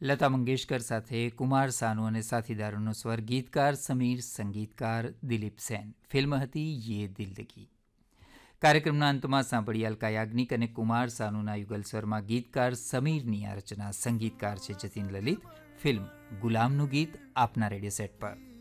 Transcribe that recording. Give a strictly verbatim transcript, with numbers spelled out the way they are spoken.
લતા મંગેશકર સાથે કુમાર સાનુ અને સાથીદારોનો સ્વર, ગીતકાર સમીર, સંગીતકાર દિલીપ સેન. ફિલ્મ હતી યે દિલ્લગી. કાર્યક્રમના અંતમાં સાંભળી અલકા યાજ્ઞિક અને કુમાર સાનુના યુગલ સ્વરમાં ગીતકાર સમીરની આ રચના. સંગીતકાર છે જતીન લલિત. ફિલ્મ ગુલામનું ગીત આપના રેડિયો સેટ પર.